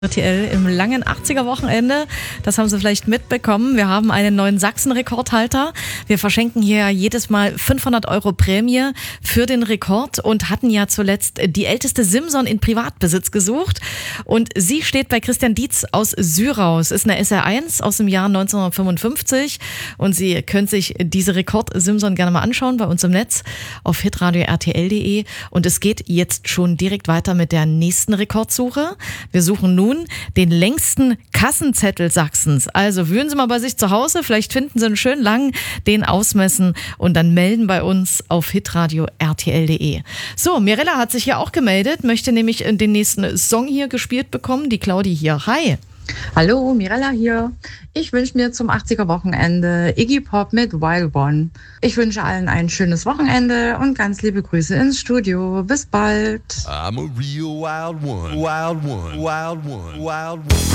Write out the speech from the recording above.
RTL im langen 80er-Wochenende. Das haben Sie vielleicht mitbekommen. Wir haben einen neuen Sachsen-Rekordhalter. Wir verschenken hier jedes Mal 500 € Prämie für den Rekord und hatten ja zuletzt die älteste Simson in Privatbesitz gesucht. Und sie steht bei Christian Dietz aus Syraus. Ist eine SR1 aus dem Jahr 1955. Und Sie können sich diese Rekord-Simson gerne mal anschauen bei uns im Netz auf hitradio rtl.de. Und es geht jetzt schon direkt weiter mit der nächsten Rekordsuche. Wir suchen nun den längsten Kassenzettel Sachsens. Also wühlen Sie mal bei sich zu Hause, vielleicht finden Sie einen schön langen, den ausmessen und dann melden bei uns auf hitradio rtl.de. So, Mirella hat sich ja auch gemeldet, möchte nämlich den nächsten Song hier gespielt bekommen. Die Claudi hier. Hi. Hallo, Mirella hier. Ich wünsche mir zum 80er-Wochenende Iggy Pop mit Wild One. Ich wünsche allen ein schönes Wochenende und ganz liebe Grüße ins Studio. Bis bald. I'm a real wild one, wild one, wild one, wild one.